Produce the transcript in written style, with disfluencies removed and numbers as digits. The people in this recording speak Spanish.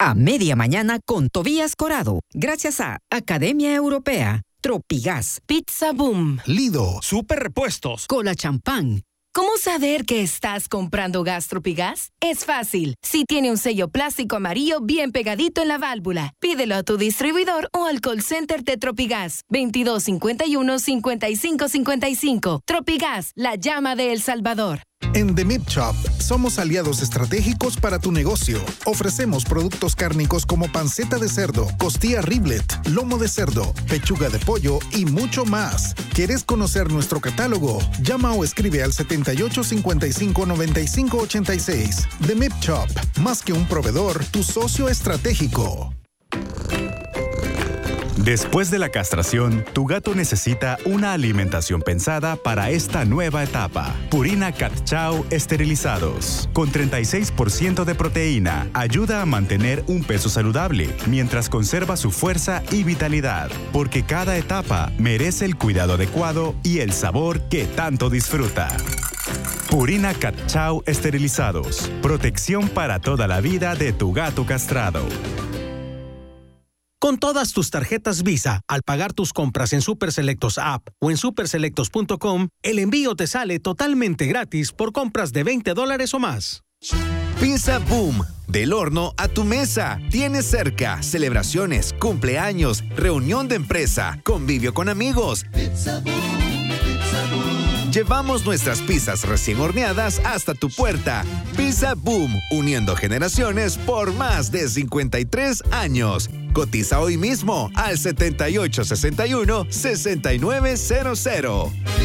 a media mañana con Tobías Corado. Gracias a Academia Europea, Tropigas, Pizza Boom, Lido, Super Repuestos, Cola Champán. ¿Cómo saber que estás comprando gas Tropigas? Es fácil. Si tiene un sello plástico amarillo bien pegadito en la válvula, pídelo a tu distribuidor o al call center de Tropigas. 2251-5555. Tropigas, la llama de El Salvador. En The Meat Shop somos aliados estratégicos para tu negocio. Ofrecemos productos cárnicos como panceta de cerdo, costilla riblet, lomo de cerdo, pechuga de pollo y mucho más. ¿Quieres conocer nuestro catálogo? Llama o escribe al 7855-9586. The Meat Shop, más que un proveedor, tu socio estratégico. Después de la castración, tu gato necesita una alimentación pensada para esta nueva etapa. Purina Cat Chow esterilizados. Con 36% de proteína, ayuda a mantener un peso saludable, mientras conserva su fuerza y vitalidad. Porque cada etapa merece el cuidado adecuado y el sabor que tanto disfruta. Purina Cat Chow esterilizados. Protección para toda la vida de tu gato castrado. Con todas tus tarjetas Visa, al pagar tus compras en Super Selectos App o en superselectos.com, el envío te sale totalmente gratis por compras de $20 o más. Pizza Boom, del horno a tu mesa. Tienes cerca celebraciones, cumpleaños, reunión de empresa, convivio con amigos. Pizza Boom, Pizza Boom. Llevamos nuestras pizzas recién horneadas hasta tu puerta. Pizza Boom, uniendo generaciones por más de 53 años. Cotiza hoy mismo al 7861-6900.